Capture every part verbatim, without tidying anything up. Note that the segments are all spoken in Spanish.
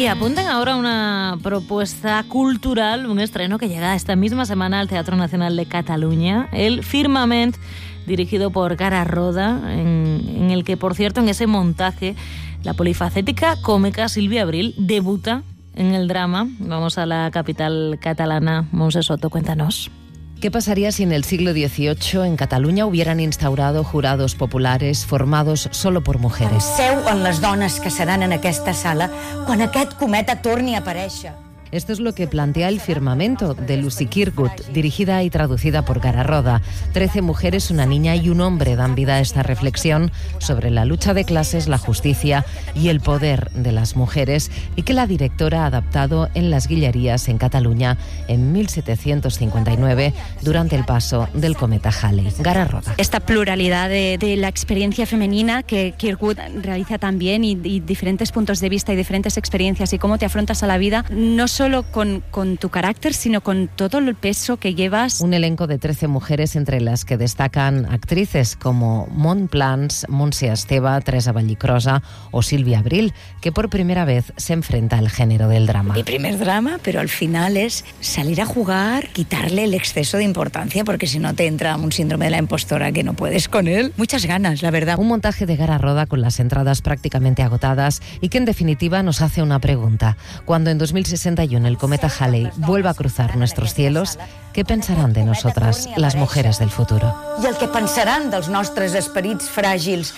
Y apunten ahora a una propuesta cultural, un estreno que llega esta misma semana al Teatro Nacional de Cataluña, el Firmament, dirigido por Gara Roda, en, en el que, por cierto, en ese montaje, la polifacética cómica Sílvia Abril debuta en el drama. Vamos a la capital catalana. Montse Soto, cuéntanos. ¿Qué pasaría si en el siglo dieciocho en Cataluña hubieran instaurado jurados populares formados solo por mujeres? Penseu en les dones que seran en aquesta sala quan aquest cometa torni a aparèixer. Esto es lo que plantea El Firmamento, de Lucy Kirkwood, dirigida y traducida por Gara Roda. Trece mujeres, una niña y un hombre dan vida a esta reflexión sobre la lucha de clases, la justicia y el poder de las mujeres, y que la directora ha adaptado en Las Guilleries, en Cataluña, en mil setecientos cincuenta y nueve, durante el paso del cometa Halley. Gara Roda. Esta pluralidad de, de la experiencia femenina que Kirkwood realiza también, y, y diferentes puntos de vista y diferentes experiencias, y cómo te afrontas a la vida, no solo con, con tu carácter, sino con todo el peso que llevas. Un elenco de trece mujeres, entre las que destacan actrices como Mont Plans, Montse Esteve, Teresa Vallicrosa o Sílvia Abril, que por primera vez se enfrenta al género del drama. Mi primer drama, pero al final es salir a jugar, quitarle el exceso de importancia, porque si no te entra un síndrome de la impostora que no puedes con él. Muchas ganas, la verdad. Un montaje de Gara Roda con las entradas prácticamente agotadas y que en definitiva nos hace una pregunta. Cuando en dos mil sesenta y uno el cometa Halley vuelva a cruzar nuestros cielos, ¿qué pensarán de nosotras, las mujeres del futuro? I el que pensaran dels nostres esperits fràgils,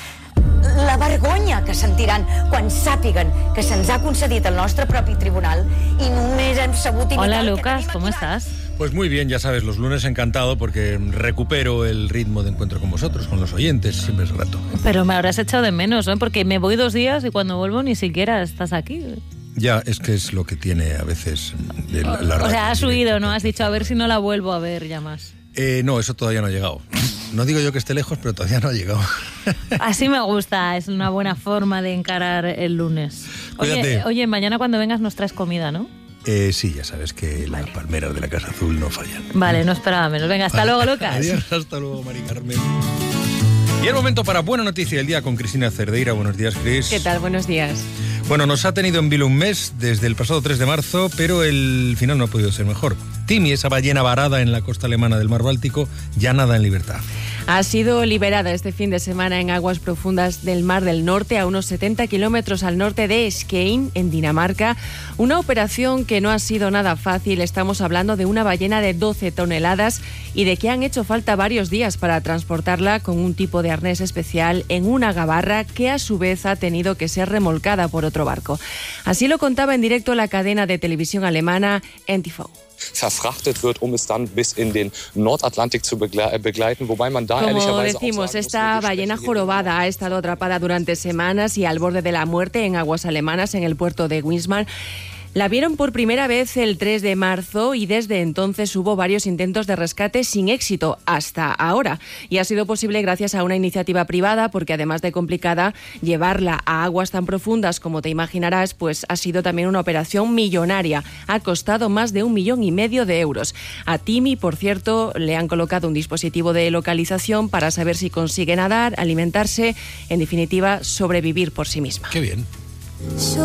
la vergonya que sentiran quan sàpiguen que se'ns ha concedit el nostre propi tribunal i només hem sabut imitar. Hola Lucas, ¿cómo estás? Pues muy bien, ya sabes, los lunes encantado porque recupero el ritmo de encuentro con vosotros, con los oyentes, siempre es grato. Pero me habrás echado de menos, ¿no? Porque me voy dos días y cuando vuelvo ni siquiera estás aquí. Ya, es que es lo que tiene a veces de la, la radio. O sea, has huido, ¿no? Has dicho, a ver si no la vuelvo a ver ya más. Eh, no, eso todavía no ha llegado. No digo yo que esté lejos, pero todavía no ha llegado. Así me gusta, es una buena forma de encarar el lunes. Oye, Cuídate. oye, mañana cuando vengas nos traes comida, ¿no? Eh, sí, ya sabes que las palmeras de la Casa Azul no fallan. Vale, no esperaba menos. Venga, hasta luego, Lucas. Adiós, hasta luego, Mari Carmen. Y el momento para Buena Noticia del Día con Cristina Cerdeira. Buenos días, Cris. ¿Qué tal? Buenos días. Bueno, nos ha tenido en vilo un mes desde el pasado tres de marzo, pero el final no ha podido ser mejor. Timi, esa ballena varada en la costa alemana del mar Báltico, ya nada en libertad. Ha sido liberada este fin de semana en aguas profundas del Mar del Norte, a unos setenta kilómetros al norte de Skien, en Dinamarca. Una operación que no ha sido nada fácil. Estamos hablando de una ballena de doce toneladas y de que han hecho falta varios días para transportarla con un tipo de arnés especial en una gabarra que a su vez ha tenido que ser remolcada por otro barco. Así lo contaba en directo la cadena de televisión alemana N T V. verfrachtet wird, um es dann bis in den Nordatlantik zu begleiten, wobei man da Como ehrlicherweise decimos, auch sagen esta muss, ballena jorobada ha estado atrapada durante semanas y al borde de la muerte en aguas alemanas, en el puerto de Wismar. La vieron por primera vez el tres de marzo y desde entonces hubo varios intentos de rescate sin éxito hasta ahora. Y ha sido posible gracias a una iniciativa privada, porque además de complicada, llevarla a aguas tan profundas como te imaginarás, pues ha sido también una operación millonaria. Ha costado más de un millón y medio de euros. A Timi, por cierto, le han colocado un dispositivo de localización para saber si consigue nadar, alimentarse, en definitiva, sobrevivir por sí misma. Qué bien.